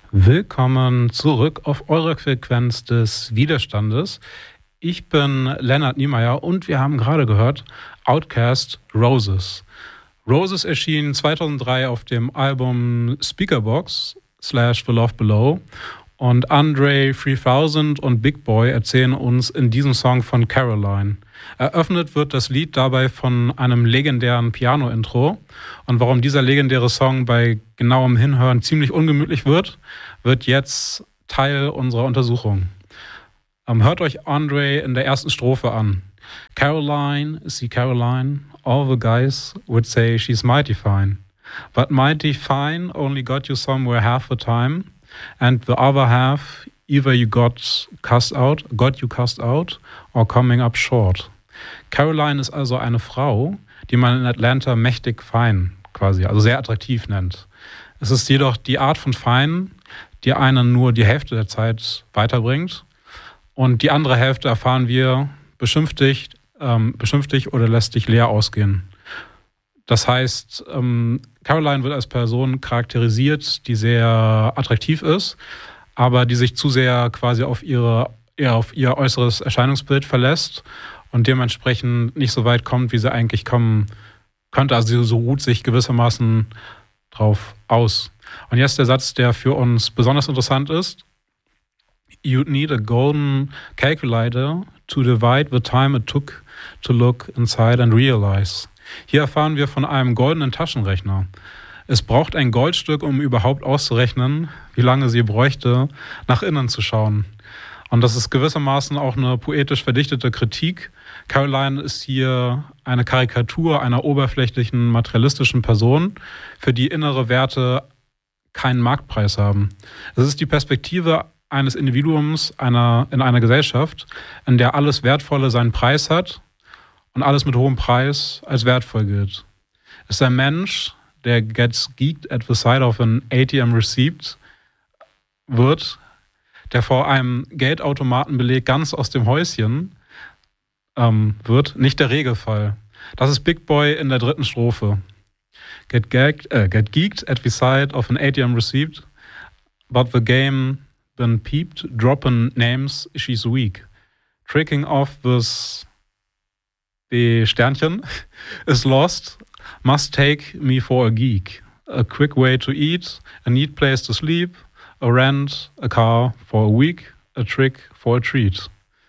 Willkommen zurück auf eurer Frequenz des Widerstandes. Ich bin Lennart Niemeyer und wir haben gerade gehört Outkast Roses. Roses erschien 2003 auf dem Album Speakerboxx / The Love Below und Andre 3000 und Big Boi erzählen uns in diesem Song von Caroline. Eröffnet wird das Lied dabei von einem legendären Piano-Intro. Und warum dieser legendäre Song bei genauem Hinhören ziemlich ungemütlich wird jetzt Teil unserer Untersuchung. Hört euch Andre in der ersten Strophe an. Caroline, see Caroline, all the guys would say she's mighty fine. But mighty fine only got you somewhere half the time. And the other half, either you got you cussed out, or coming up short. Caroline ist also eine Frau, die man in Atlanta mächtig fein quasi, also sehr attraktiv nennt. Es ist jedoch die Art von fein, die einen nur die Hälfte der Zeit weiterbringt. Und die andere Hälfte erfahren wir, beschimpft dich oder lässt dich leer ausgehen. Das heißt, Caroline wird als Person charakterisiert, die sehr attraktiv ist, aber die sich zu sehr quasi auf ihr äußeres Erscheinungsbild verlässt und dementsprechend nicht so weit kommt, wie sie eigentlich kommen könnte. Also so ruht sich gewissermaßen drauf aus. Und jetzt der Satz, der für uns besonders interessant ist. You'd need a golden calculator to divide the time it took to look inside and realize. Hier erfahren wir von einem goldenen Taschenrechner. Es braucht ein Goldstück, um überhaupt auszurechnen, wie lange sie bräuchte, nach innen zu schauen. Und das ist gewissermaßen auch eine poetisch verdichtete Kritik. Caroline ist hier eine Karikatur einer oberflächlichen, materialistischen Person, für die innere Werte keinen Marktpreis haben. Es ist die Perspektive eines Individuums in einer Gesellschaft, in der alles Wertvolle seinen Preis hat und alles mit hohem Preis als wertvoll gilt. Es ist ein Mensch, der gets geeked at the sight of an ATM receipt wird, der vor einem Geldautomatenbeleg ganz aus dem Häuschen wird, nicht der Regelfall. Das ist Big Boi in der dritten Strophe. Get geeked at the sight of an ATM receipt, but the game been peeped, dropping names, she's weak. Tricking off this the Sternchen is lost, must take me for a geek. A quick way to eat, a neat place to sleep, a rent, a car for a week, a trick for a treat.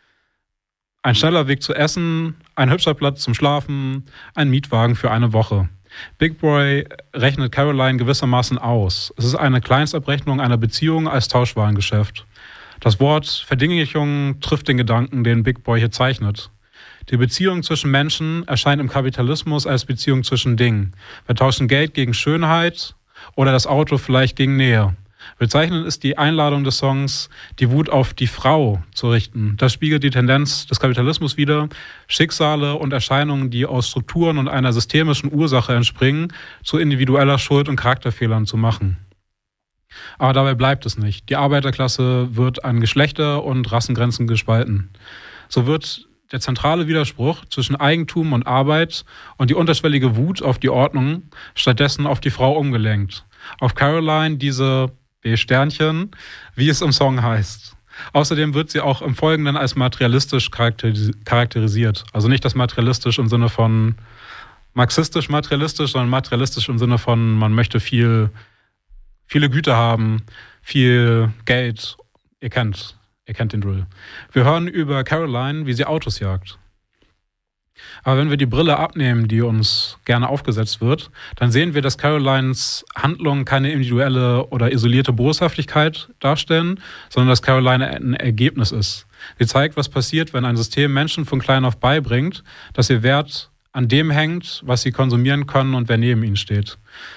Ein schneller Weg zu essen, ein hübscher Platz zum Schlafen, ein Mietwagen für eine Woche. Big Boi rechnet Caroline gewissermaßen aus. Es ist eine Kleinstabrechnung einer Beziehung als Tauschwarengeschäft. Das Wort Verdinglichung trifft den Gedanken, den Big Boi hier zeichnet. Die Beziehung zwischen Menschen erscheint im Kapitalismus als Beziehung zwischen Dingen. Wir tauschen Geld gegen Schönheit oder das Auto vielleicht gegen Nähe. Bezeichnend ist die Einladung des Songs, die Wut auf die Frau zu richten. Das spiegelt die Tendenz des Kapitalismus wider, Schicksale und Erscheinungen, die aus Strukturen und einer systemischen Ursache entspringen, zu individueller Schuld und Charakterfehlern zu machen. Aber dabei bleibt es nicht. Die Arbeiterklasse wird an Geschlechter- und Rassengrenzen gespalten. So wird der zentrale Widerspruch zwischen Eigentum und Arbeit und die unterschwellige Wut auf die Ordnung stattdessen auf die Frau umgelenkt. Auf Caroline, diese B-Sternchen, wie es im Song heißt. Außerdem wird sie auch im Folgenden als materialistisch charakterisiert. Also nicht das materialistisch im Sinne von marxistisch-materialistisch, sondern materialistisch im Sinne von, man möchte viele Güter haben, viel Geld. Ihr kennt den Drill. Wir hören über Caroline, wie sie Autos jagt. Aber wenn wir die Brille abnehmen, die uns gerne aufgesetzt wird, dann sehen wir, dass Carolines Handlungen keine individuelle oder isolierte Boshaftigkeit darstellen, sondern dass Caroline ein Ergebnis ist. Sie zeigt, was passiert, wenn ein System Menschen von klein auf beibringt, dass ihr Wert an dem hängt, was sie konsumieren können und wer neben ihnen steht.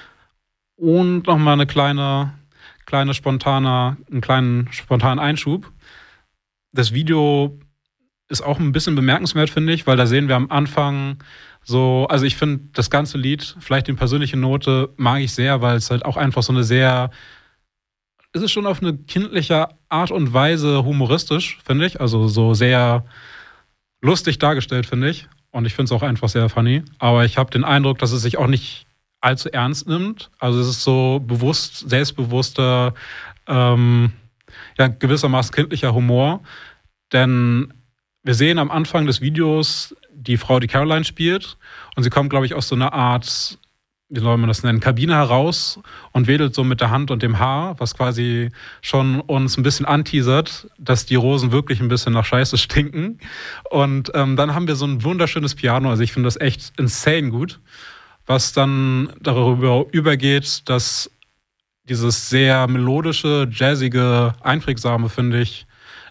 Und nochmal einen kleinen spontanen Einschub. Das Video ist auch ein bisschen bemerkenswert, finde ich, weil da sehen wir am Anfang so, also ich finde das ganze Lied, vielleicht die persönliche Note, mag ich sehr, weil es halt auch einfach so eine sehr, es ist schon auf eine kindliche Art und Weise humoristisch, finde ich, also so sehr lustig dargestellt, finde ich. Und ich finde es auch einfach sehr funny. Aber ich habe den Eindruck, dass es sich auch nicht allzu ernst nimmt. Also es ist so bewusst, selbstbewusster Gewissermaßen kindlicher Humor. Denn wir sehen am Anfang des Videos die Frau, die Caroline spielt. Und sie kommt, glaube ich, aus so einer Art, wie soll man das nennen, Kabine heraus und wedelt so mit der Hand und dem Haar, was quasi schon uns ein bisschen anteasert, dass die Rosen wirklich ein bisschen nach Scheiße stinken. Und dann haben wir so ein wunderschönes Piano. Also ich finde das echt insane gut. Was dann darüber übergeht, dass dieses sehr melodische, jazzige, einprägsame, finde ich,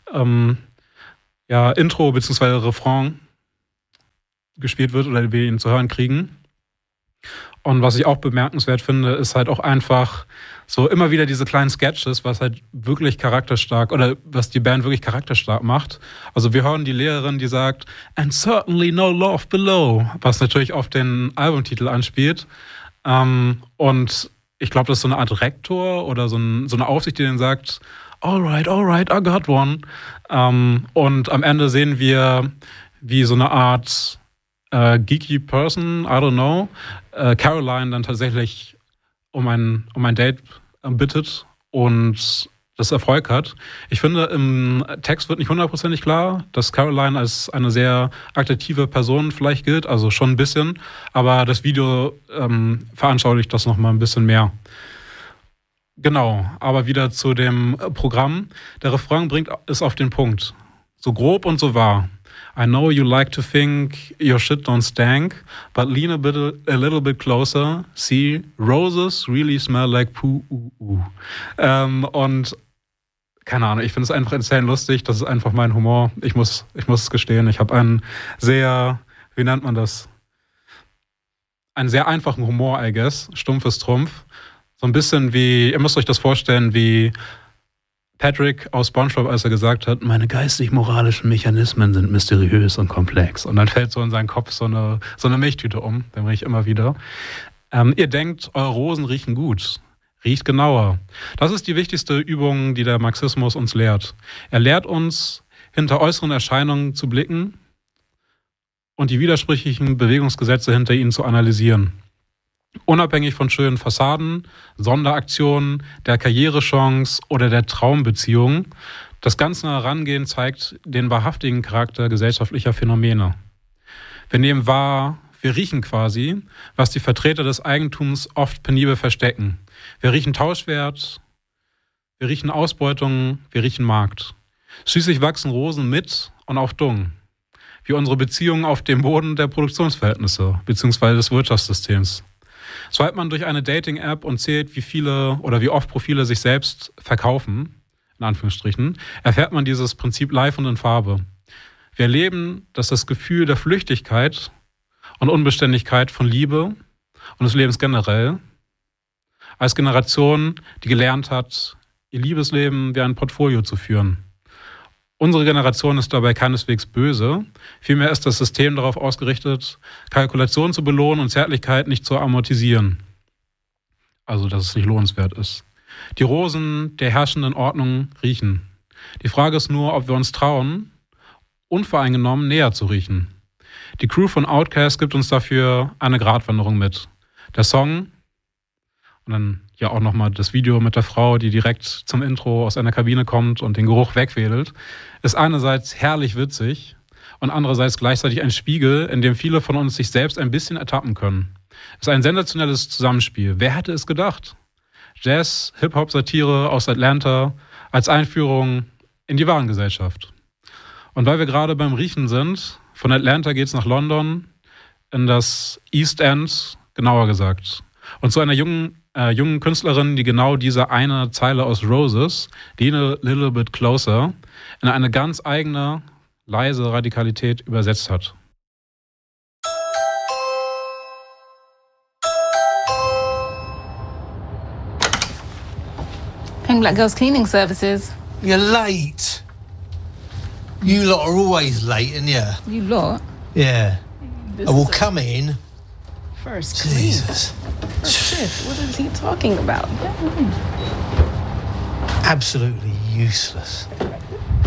Intro bzw. Refrain gespielt wird oder wir ihn zu hören kriegen. Und was ich auch bemerkenswert finde, ist halt auch einfach so immer wieder diese kleinen Sketches, was halt wirklich charakterstark oder was die Band wirklich charakterstark macht. Also wir hören die Lehrerin, die sagt, "And certainly no love below", was natürlich auf den Albumtitel anspielt. Und ich glaube, das ist so eine Art Rektor oder so eine Aufsicht, die dann sagt, all right, I got one. Und am Ende sehen wir, wie so eine Art geeky Person, I don't know, Caroline dann tatsächlich um ein Date bittet und das Erfolg hat. Ich finde, im Text wird nicht 100% klar, dass Caroline als eine sehr attraktive Person vielleicht gilt, also schon ein bisschen, aber das Video veranschaulicht das nochmal ein bisschen mehr. Genau, aber wieder zu dem Programm. Der Refrain bringt es auf den Punkt. So grob und so wahr. I know you like to think your shit don't stank, but lean a little bit closer. See, roses really smell like poo. Und keine Ahnung, ich finde es einfach insane lustig. Das ist einfach mein Humor. Ich muss es gestehen. Ich habe einen sehr, wie nennt man das? Einen sehr einfachen Humor, I guess. Stumpf ist Trumpf. So ein bisschen wie, ihr müsst euch das vorstellen, wie Patrick aus SpongeBob, als er gesagt hat, meine geistig-moralischen Mechanismen sind mysteriös und komplex. Und dann fällt so in seinen Kopf so eine Milchtüte um, den bringe ich immer wieder. Ihr denkt, eure Rosen riechen gut. Riecht genauer. Das ist die wichtigste Übung, die der Marxismus uns lehrt. Er lehrt uns, hinter äußeren Erscheinungen zu blicken und die widersprüchlichen Bewegungsgesetze hinter ihnen zu analysieren. Unabhängig von schönen Fassaden, Sonderaktionen, der Karrierechance oder der Traumbeziehung, das ganze Herangehen zeigt den wahrhaftigen Charakter gesellschaftlicher Phänomene. Wir nehmen wahr, wir riechen quasi, was die Vertreter des Eigentums oft penibel verstecken. Wir riechen Tauschwert, wir riechen Ausbeutung, wir riechen Markt. Schließlich wachsen Rosen mit und auf Dung, wie unsere Beziehungen auf dem Boden der Produktionsverhältnisse bzw. des Wirtschaftssystems. Swipet man durch eine Dating-App und zählt, wie viele oder wie oft Profile sich selbst verkaufen, in Anführungsstrichen, erfährt man dieses Prinzip live und in Farbe. Wir erleben, dass das Gefühl der Flüchtigkeit und Unbeständigkeit von Liebe und des Lebens generell als Generation, die gelernt hat, ihr Liebesleben wie ein Portfolio zu führen. Unsere Generation ist dabei keineswegs böse. Vielmehr ist das System darauf ausgerichtet, Kalkulation zu belohnen und Zärtlichkeit nicht zu amortisieren. Also, dass es nicht lohnenswert ist. Die Rosen der herrschenden Ordnung riechen. Die Frage ist nur, ob wir uns trauen, unvoreingenommen näher zu riechen. Die Crew von Outkast gibt uns dafür eine Gratwanderung mit. Der Song und dann ja auch nochmal das Video mit der Frau, die direkt zum Intro aus einer Kabine kommt und den Geruch wegwedelt, ist einerseits herrlich witzig und andererseits gleichzeitig ein Spiegel, in dem viele von uns sich selbst ein bisschen ertappen können. Es ist ein sensationelles Zusammenspiel. Wer hätte es gedacht? Jazz, Hip-Hop-Satire aus Atlanta als Einführung in die Warengesellschaft. Und weil wir gerade beim Riechen sind, von Atlanta geht es nach London, in das East End, genauer gesagt. Und zu einer jungen Künstlerin, die genau diese eine Zeile aus Roses, Lean a Little Bit Closer, in eine ganz eigene, leise Radikalität übersetzt hat. Pink Black Girls Cleaning Services. You're late. You lot are always late, and yeah. You lot? Yeah. I will come in. First Jesus. shift. What is he talking about? Absolutely useless.